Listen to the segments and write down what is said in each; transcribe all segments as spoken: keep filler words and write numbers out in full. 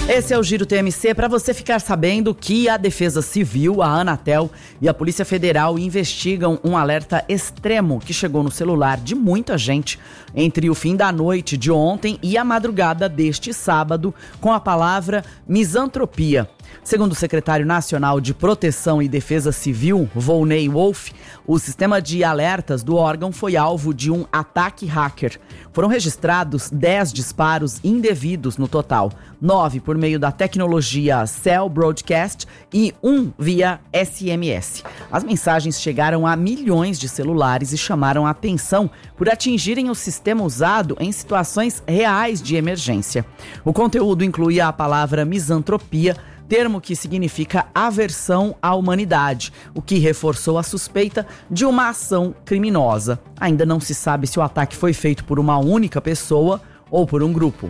Esse é o Giro T M C para você ficar sabendo que a Defesa Civil, a Anatel e a Polícia Federal investigam um alerta extremo que chegou no celular de muita gente entre o fim da noite de ontem e a madrugada deste sábado com a palavra misantropia. Segundo o secretário nacional de Proteção e Defesa Civil, Volney Wolff, o sistema de alertas do órgão foi alvo de um ataque hacker. Foram registrados dez disparos indevidos no total, nove por meio da tecnologia Cell Broadcast e um via S M S. As mensagens chegaram a milhões de celulares e chamaram a atenção por atingirem o sistema usado em situações reais de emergência. O conteúdo incluía a palavra misantropia, termo que significa aversão à humanidade, o que reforçou a suspeita de uma ação criminosa. Ainda não se sabe se o ataque foi feito por uma única pessoa ou por um grupo.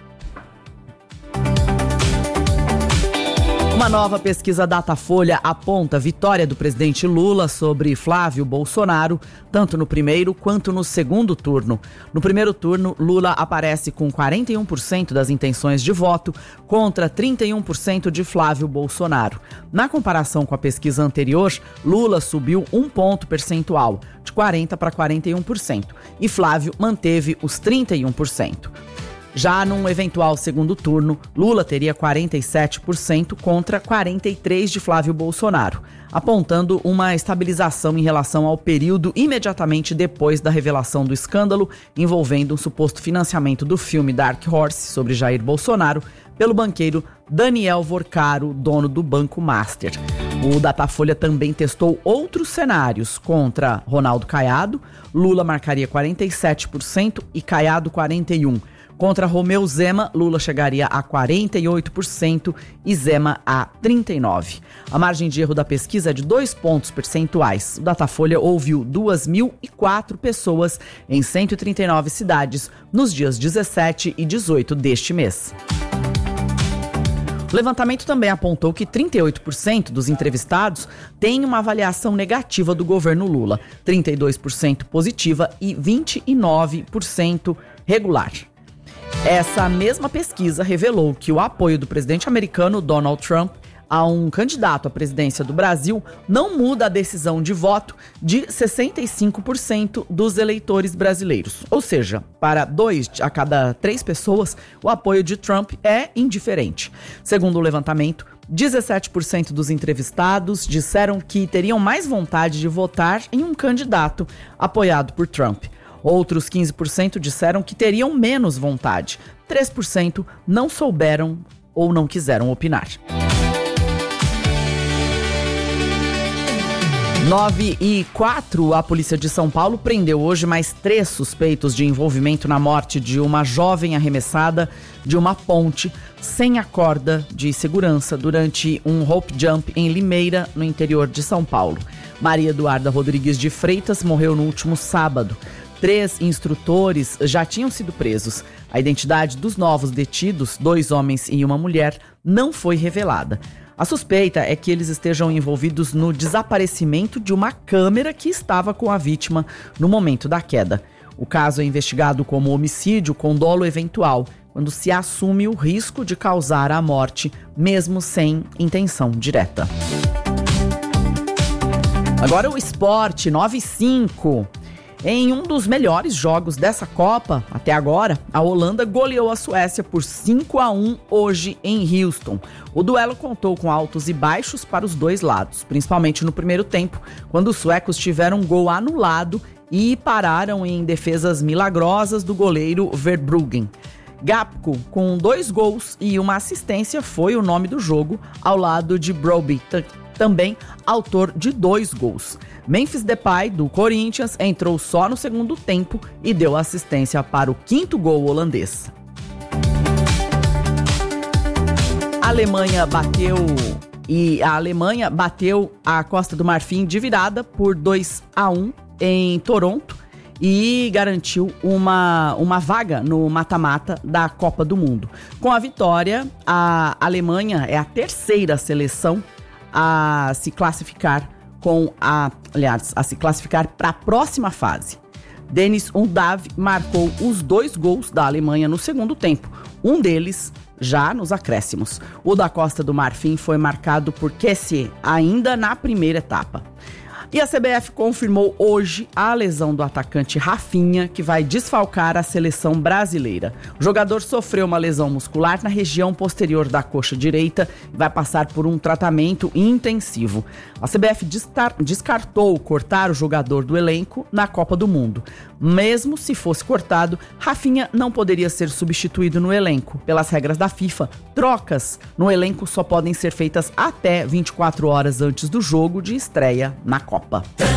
Uma nova pesquisa Datafolha aponta a vitória do presidente Lula sobre Flávio Bolsonaro, tanto no primeiro quanto no segundo turno. No primeiro turno, Lula aparece com quarenta e um por cento das intenções de voto contra trinta e um por cento de Flávio Bolsonaro. Na comparação com a pesquisa anterior, Lula subiu um ponto percentual, de quarenta por cento para quarenta e um por cento, e Flávio manteve os trinta e um por cento. Já num eventual segundo turno, Lula teria quarenta e sete por cento contra quarenta e três por cento de Flávio Bolsonaro, apontando uma estabilização em relação ao período imediatamente depois da revelação do escândalo envolvendo um suposto financiamento do filme Dark Horse sobre Jair Bolsonaro pelo banqueiro Daniel Vorcaro, dono do Banco Master. O Datafolha também testou outros cenários contra Ronaldo Caiado. Lula marcaria quarenta e sete por cento e Caiado quarenta e um por cento. Contra Romeu Zema, Lula chegaria a quarenta e oito por cento e Zema a trinta e nove por cento. A margem de erro da pesquisa é de dois pontos percentuais. O Datafolha ouviu duas mil e quatro pessoas em cento e trinta e nove cidades nos dias dezessete e dezoito deste mês. O levantamento também apontou que trinta e oito por cento dos entrevistados têm uma avaliação negativa do governo Lula, trinta e dois por cento positiva e vinte e nove por cento regular. Essa mesma pesquisa revelou que o apoio do presidente americano Donald Trump a um candidato à presidência do Brasil não muda a decisão de voto de sessenta e cinco por cento dos eleitores brasileiros. Ou seja, para dois a cada três pessoas, o apoio de Trump é indiferente. Segundo o levantamento, dezessete por cento dos entrevistados disseram que teriam mais vontade de votar em um candidato apoiado por Trump. Outros quinze por cento disseram que teriam menos vontade. três por cento não souberam ou não quiseram opinar. nove e quatro, a polícia de São Paulo prendeu hoje mais três suspeitos de envolvimento na morte de uma jovem arremessada de uma ponte sem a corda de segurança durante um rope jump em Limeira, no interior de São Paulo. Maria Eduarda Rodrigues de Freitas morreu no último sábado. Três instrutores já tinham sido presos. A identidade dos novos detidos, dois homens e uma mulher, não foi revelada. A suspeita é que eles estejam envolvidos no desaparecimento de uma câmera que estava com a vítima no momento da queda. O caso é investigado como homicídio com dolo eventual, quando se assume o risco de causar a morte, mesmo sem intenção direta. Agora o esporte, nove e cinco. Em um dos melhores jogos dessa Copa, até agora, a Holanda goleou a Suécia por cinco a um hoje em Houston. O duelo contou com altos e baixos para os dois lados, principalmente no primeiro tempo, quando os suecos tiveram um gol anulado e pararam em defesas milagrosas do goleiro Verbruggen. Gapko, com dois gols e uma assistência, foi o nome do jogo, ao lado de Brobbey, também autor de dois gols. Memphis Depay, do Corinthians, entrou só no segundo tempo e deu assistência para o quinto gol holandês. A Alemanha bateu e a Alemanha bateu a Costa do Marfim de virada por dois a um em Toronto e garantiu uma, uma vaga no mata-mata da Copa do Mundo. Com a vitória, a Alemanha é a terceira seleção a se classificar com a, aliás, a se classificar para a próxima fase. Denis Undav marcou os dois gols da Alemanha no segundo tempo, um deles já nos acréscimos. O da Costa do Marfim foi marcado por Kessié, ainda na primeira etapa. E a C B F confirmou hoje a lesão do atacante Rafinha, que vai desfalcar a seleção brasileira. O jogador sofreu uma lesão muscular na região posterior da coxa direita e vai passar por um tratamento intensivo. A C B F descartou cortar o jogador do elenco na Copa do Mundo. Mesmo se fosse cortado, Rafinha não poderia ser substituído no elenco. Pelas regras da FIFA, trocas no elenco só podem ser feitas até vinte e quatro horas antes do jogo de estreia na Copa.